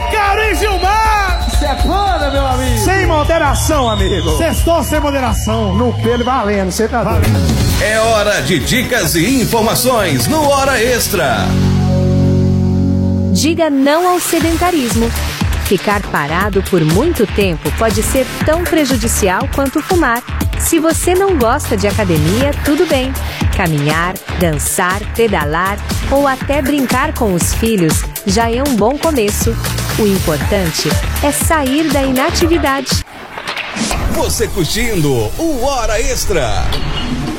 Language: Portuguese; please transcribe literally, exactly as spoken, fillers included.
Caurim Gilmar! Sepana, meu amigo! Sem moderação, amigo! Sextou sem moderação! No pelo valendo, você tá valendo. É hora de dicas e informações no Hora Extra. Diga não ao sedentarismo. Ficar parado por muito tempo pode ser tão prejudicial quanto fumar. Se você não gosta de academia, tudo bem. Caminhar, dançar, pedalar ou até brincar com os filhos já é um bom começo. O importante é sair da inatividade. Você curtindo o Hora Extra.